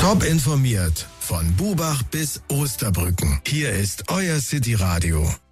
Top informiert. Von Bubach bis Osterbrücken. Hier ist euer City Radio.